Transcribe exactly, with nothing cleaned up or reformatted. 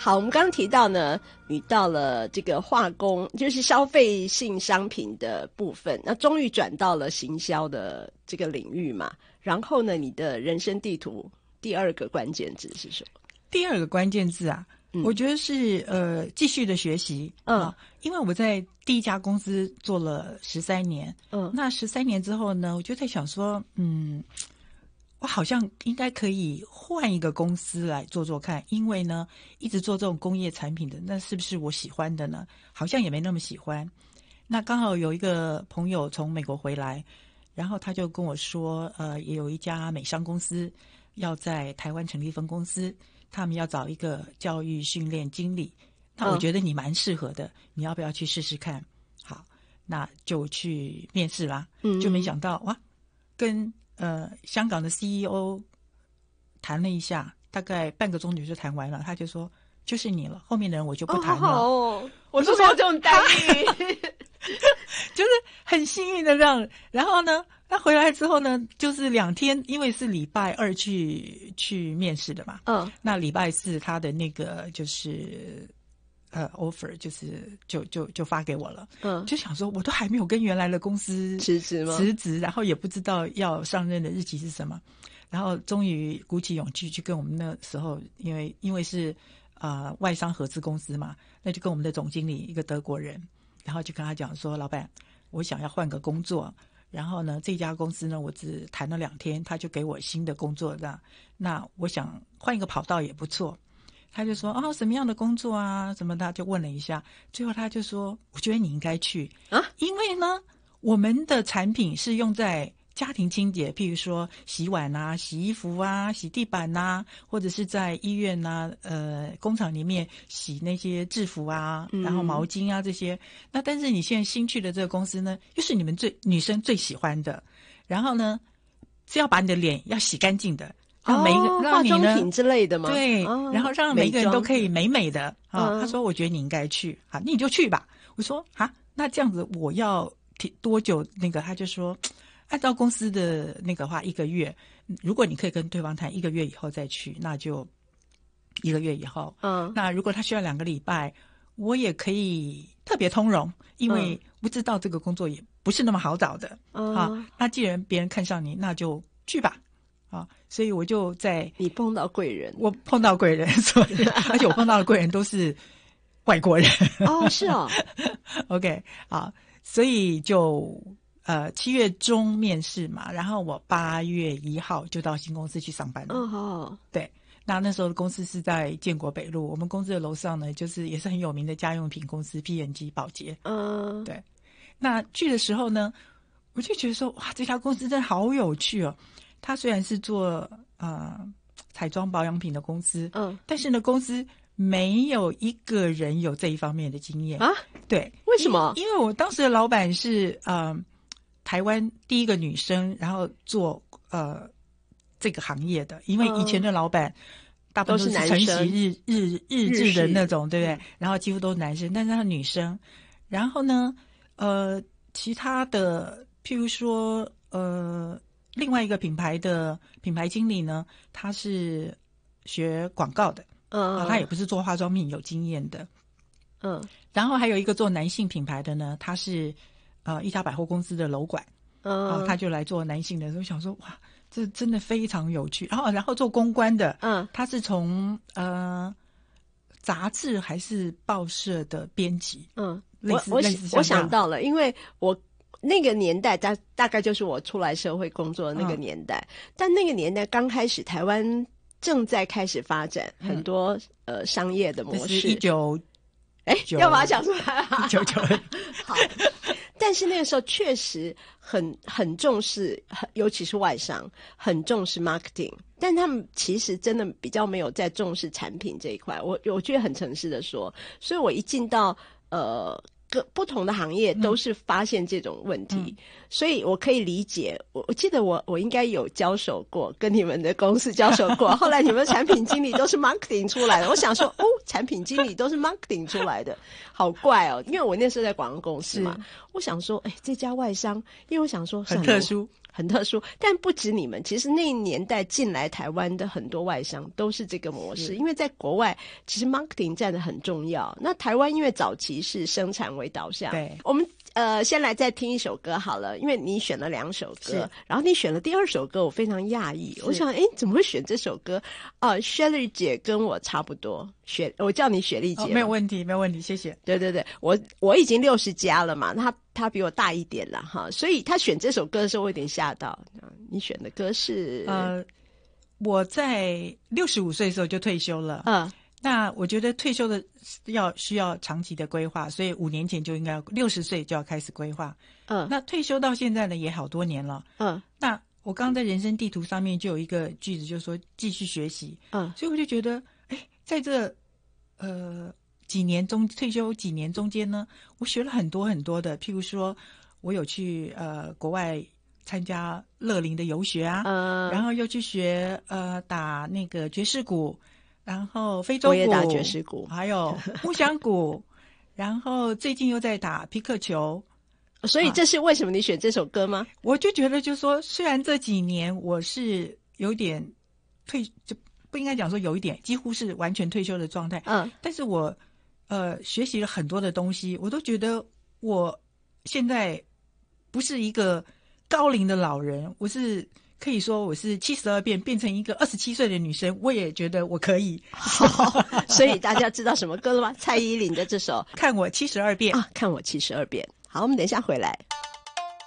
好，我们刚刚提到呢，你到了这个化工，就是消费性商品的部分，那终于转到了行销的这个领域嘛。然后呢，你的人生地图第二个关键字是什么？ 第二个关键字啊，嗯、我觉得是呃继续的学习。嗯、啊，因为我在第一家公司做了十三年，嗯，那十三年之后呢，我就在想说，嗯。我好像应该可以换一个公司来做做看，因为呢，一直做这种工业产品的，那是不是我喜欢的呢？好像也没那么喜欢。那刚好有一个朋友从美国回来，然后他就跟我说，呃，也有一家美商公司要在台湾成立分公司，他们要找一个教育训练经理。那我觉得你蛮适合的，你要不要去试试看？好，那就去面试啦。嗯，就没想到哇，跟呃，香港的 C E O 谈了一下，大概半个钟头就谈完了。他就说：“就是你了，后面的人我就不谈了。”哦，好哦，我都没有这种待遇， 就是很幸运的这样。然后呢，他回来之后呢，就是两天，因为是礼拜二去去面试的嘛。嗯，那礼拜四他的那个就是。呃 offer 就是就就就发给我了，嗯，就想说我都还没有跟原来的公司辞职吗？ 辞职，然后也不知道要上任的日期是什么，然后终于鼓起勇气去跟我们那时候，因为因为是呃外商合资公司嘛，那就跟我们的总经理一个德国人，然后就跟他讲说，老板，我想要换个工作，然后呢这家公司呢我只谈了两天，他就给我新的工作的，那我想换一个跑道也不错。他就说哦，什么样的工作啊什么的，就问了一下，最后他就说我觉得你应该去啊，因为呢我们的产品是用在家庭清洁，譬如说洗碗啊、洗衣服啊、洗地板啊，或者是在医院啊、呃工厂里面洗那些制服啊，然后毛巾啊这些。那但是你现在新去的这个公司呢，又是你们最女生最喜欢的，然后呢是要把你的脸要洗干净的。让每一个、 哦、 让你呢化妆品之类的吗？ 对、哦，然后让每一个人都可以美美的啊、 嗯。 他说：“我觉得你应该去，好，你就去吧。”我说：“啊，那这样子我要多久？”那个他就说：“按照公司的那个话，一个月。如果你可以跟对方谈一个月以后再去，那就一个月以后。嗯，那如果他需要两个礼拜，我也可以特别通融，因为不知道这个工作也不是那么好找的。嗯、啊，那既然别人看上你，那就去吧。”啊，所以我就在你碰到贵人， 我碰到贵人，所以而且我碰到的贵人都是外国人。 哦，是哦。 OK， 啊，所以就呃七月中面试嘛，然后我八月一号就到新公司去上班了。 哦，好。 对，那那时候的公司是在建国北路，我们公司的楼上呢，就是也是很有名的家用品公司 P and G 宝洁。嗯，对。那去的时候呢，我就觉得说，哇，这家公司真的好有趣哦。他虽然是做呃彩妆保养品的公司，嗯，但是呢，公司没有一个人有这一方面的经验啊。对， 为什么？ 因为我当时的老板是呃台湾第一个女生，然后做呃这个行业的。因为以前的老板大部分都是承袭日日日治的那种，对不对？然后几乎都是男生，但是她女生。然后呢，呃，其他的譬如说呃。另外一个品牌的品牌经理呢，他是学广告的，嗯、啊，他也不是做化妆品有经验的，嗯，然后还有一个做男性品牌的呢，他是呃一家百货公司的楼管，嗯、啊，他就来做男性的，我想说哇，这真的非常有趣。然后然后做公关的，嗯，他是从呃杂志还是报社的编辑，嗯，类似我类似我想到了，因为我。那个年代大大概就是我出来社会工作的那个年代，嗯、但那个年代刚开始台湾正在开始发展很多、嗯、呃商业的模式。 是一九， 哎，要把它讲出来啊！ 一九九好，但是那个时候确实很很重视，尤其是外商很重视 marketing， 但他们其实真的比较没有在重视产品这一块。我我觉得很诚实的说，所以我一进到呃。各不同的行业都是发现这种问题，嗯、所以我可以理解。我我记得我我应该有交手过，跟你们的公司交手过。后来你们产品经理都是 marketing 出来的，我想说，哦，产品经理都是 marketing 出来的，好怪哦。因为我那时候在广告公司嘛，我想说，哎，这家外商，因为我想说很特殊， 很特殊。但不止你们，其实那年代进来台湾的很多外商都是这个模式，因为在国外其实 marketing 占得很重要。那台湾因为早期是生产为导向， 对， 我们呃先来再听一首歌好了，因为你选了两首歌，然后你选了第二首歌，我非常讶异，我想诶怎么会选这首歌啊、呃、？Shirley 姐跟我差不多，雪我叫你雪莉姐、 哦，没有问题，没有问题，谢谢。 对对对，我我已经六十加了嘛，他他比我大一点了哈，所以他选这首歌的时候我有点吓到。你选的歌是呃，我在六十五岁的时候就退休了， 嗯， 那我觉得退休的要需要长期的规划，所以五年前就应该六十岁就要开始规划。 嗯， 那退休到现在呢也好多年了， 嗯， 那我刚刚在人生地图上面就有一个句子，就是说继续学习， 嗯， 所以我就觉得，哎，在这呃几年中退休几年中间呢，我学了很多很多的，譬如说我有去呃国外参加乐龄的游学啊， 嗯， 然后又去学呃打那个爵士鼓，然后非洲鼓， 我也打爵士鼓， 还有木响鼓，然后最近又在打皮克球。 所以这是为什么你选这首歌吗？ 啊、我就觉得就是说，虽然这几年我是有点退，就不应该讲说有一点，几乎是完全退休的状态， 嗯， 但是我呃学习了很多的东西，我都觉得我现在不是一个高龄的老人，我是可以说我是七十二变变成一个二十七岁的女生，我也觉得我可以。 好，所以大家知道什么歌了吗？蔡依林的这首 《看我七十二变》 啊，看我七十二变。好，我们等一下回来。